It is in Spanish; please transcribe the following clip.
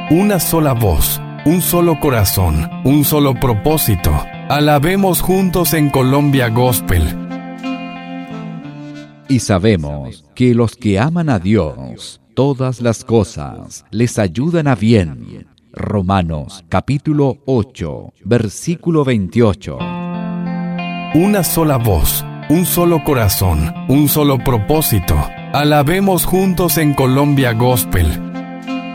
Una sola voz, un solo corazón, un solo propósito. Alabemos juntos en Colombia Gospel. Y sabemos que los que aman a Dios, todas las cosas les ayudan a bien. Romanos capítulo 8, versículo 28. Una sola voz, un solo corazón, un solo propósito. Alabemos juntos en Colombia Gospel.